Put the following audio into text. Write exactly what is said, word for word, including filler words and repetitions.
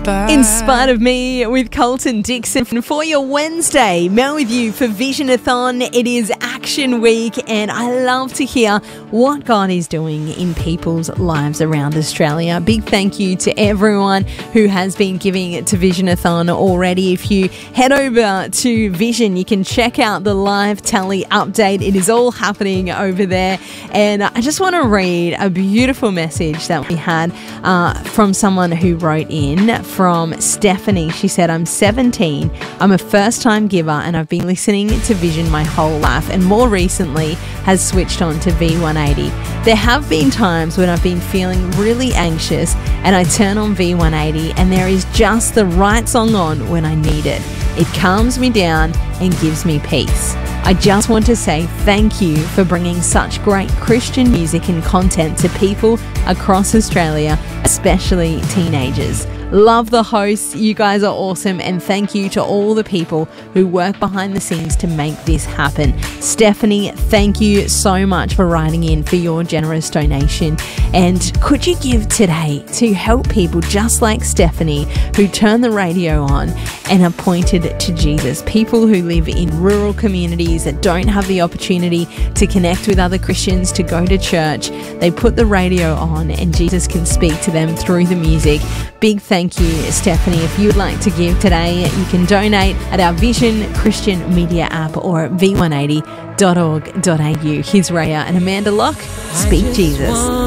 back. In Spite of Me with Colton Dixon for your Wednesday. Mel with you for Vision-a-thon. It is Action Week and I love to hear what God is doing in people's lives around Australia. Big thank you to everyone who has been giving to Vision-a-thon already. If you head over to Vision, you can check out the live tally update. It is all happening over there. And I just want to read a beautiful message that we had uh, from someone who wrote in, from Stephanie. She said, I'm seventeen, I'm a first time giver and I've been listening to Vision my whole life and more recently has switched on to V one eighty. There have been times when I've been feeling really anxious and I turn on V one eighty and there is just the right song on when I need it. It calms me down and gives me peace. I just want to say thank you for bringing such great Christian music and content to people across Australia, especially teenagers. Love the hosts, you guys are awesome, and thank you to all the people who work behind the scenes to make this happen. Stephanie, thank you so much for writing in for your generous donation. And could you give today to help people just like Stephanie who turn the radio on and are pointed to Jesus? People who live in rural communities that don't have the opportunity to connect with other Christians, to go to church. They put the radio on and Jesus can speak to them through the music. Big thank you, Stephanie. If you'd like to give today, you can donate at our Vision Christian Media app or at v one eighty dot org dot a u. Here's Raya and Amanda Locke. Speak Jesus.